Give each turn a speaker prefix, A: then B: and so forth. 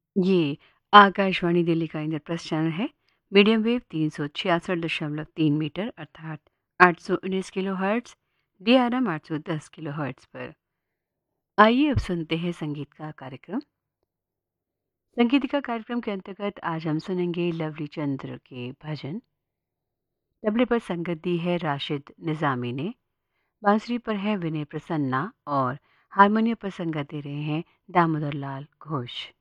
A: ये आकाशवाणी दिल्ली का इंद्रप्रस्थ चैनल है। मीडियम वेव 366.3 मीटर अर्थात 819 kilo hertz, DRM 810 kilo hertz पर। आइए अब सुनते हैं संगीत का कार्यक्रम। संगीत का कार्यक्रम के अंतर्गत आज हम सुनेंगे लवली चंद्र के भजन। तबले पर संगत दी है राशिद निज़ामी ने, बांसुरी पर है विनय प्रसन्ना और हारमोनियम पर संगत दे रहे हैं दामोदर लाल घोष।